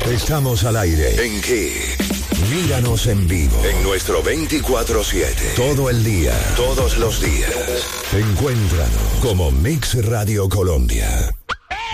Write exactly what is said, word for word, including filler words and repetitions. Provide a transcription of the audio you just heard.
Estamos al aire. ¿En qué? Míranos en vivo. En nuestro veinticuatro siete. Todo el día. Todos los días. Encuéntranos como Mix Radio Colombia.